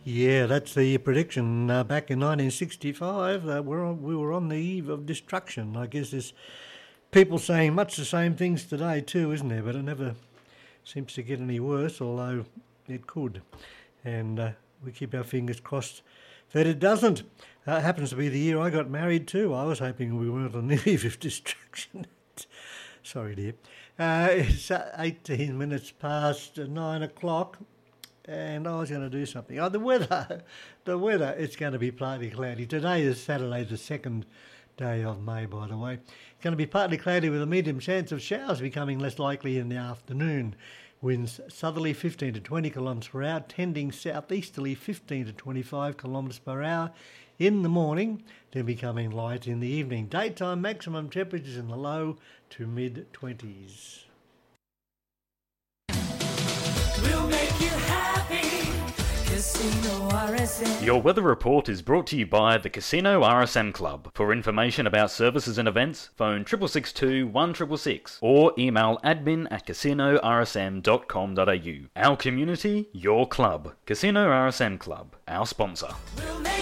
Yeah, that's the prediction. Back in 1965, we were on the eve of destruction. I guess there's people saying much the same things today too, isn't there? But it never seems to get any worse, although it could. And we keep our fingers crossed that it doesn't. It happens to be the year I got married too. I was hoping we weren't on the eve of destruction. Sorry, dear. It's 18 minutes past 9 o'clock. And I was going to do something. Oh, the weather, it's going to be partly cloudy. Today is Saturday, the 2nd day of May, by the way. It's going to be partly cloudy with a medium chance of showers becoming less likely in the afternoon. Winds southerly 15 to 20 kilometres per hour, tending southeasterly 15 to 25 kilometres per hour in the morning, then becoming light in the evening. Daytime maximum temperatures in the low to mid-20s. We'll make you happy. Casino RSM. Your weather report is brought to you by the Casino RSM Club. For information about services and events, phone 6662 1666 or email admin@casinorsm.com.au. Our community, your club. Casino RSM Club, our sponsor. We'll make